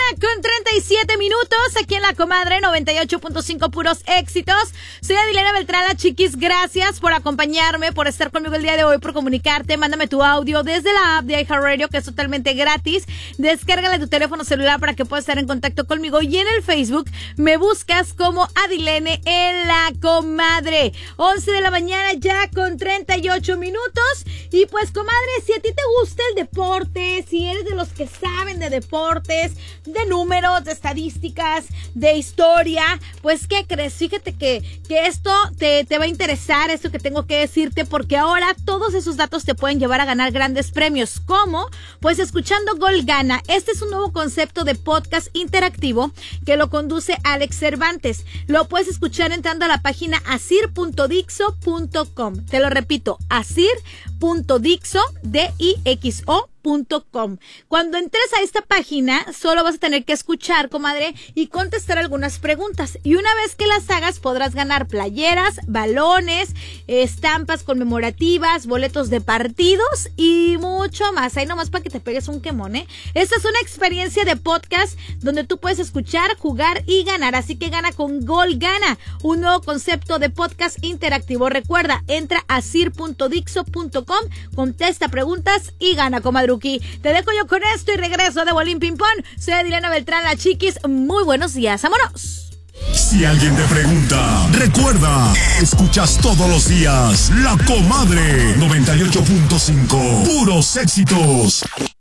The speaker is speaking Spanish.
con 37 minutos, aquí en La Comadre 98.5 puros éxitos. Soy Adilena Beltrán, la chiquis. Gracias por acompañarme, por estar conmigo el día de hoy, por comunicarte. Mándame tu audio desde la app de iHeartRadio, que es totalmente gratis. Descárgala en tu teléfono celular para que puedas estar en contacto conmigo. Y en el Facebook me buscas como Adilene en La Comadre. 11 de la mañana ya con 38 minutos. Y pues, comadre, si a ti te gusta el deporte, si eres de los que saben de deportes, de números, de estadísticas, de historia, pues ¿qué crees? Fíjate que esto te va a interesar, esto que tengo que decirte, porque ahora todos esos datos te pueden llevar a ganar grandes premios. ¿Cómo? Pues escuchando Gol Gana. Este es un nuevo concepto de podcast interactivo que lo conduce Alex Cervantes. Lo puedes escuchar entrando a la página asir.dixo.com. Te lo repito, asir.dixo.com. Cuando entres a esta página, solo vas a tener que escuchar, comadre, y contestar algunas preguntas. Y una vez que las hagas, podrás ganar playeras, balones, estampas conmemorativas, boletos de partidos y mucho más. Ahí nomás para que te pegues un quemón, ¿eh? Esta es una experiencia de podcast donde tú puedes escuchar, jugar y ganar. Así que gana con Gol Gana, un nuevo concepto de podcast interactivo. Recuerda, entra a asir.dixo.com, contesta preguntas y gana, comadre. Te dejo yo con esto y regreso de Bolín Ping Pong. Soy Adilena Beltrán, la chiquis. Muy buenos días, vámonos. Si alguien te pregunta, recuerda, escuchas todos los días La Comadre 98.5, puros éxitos.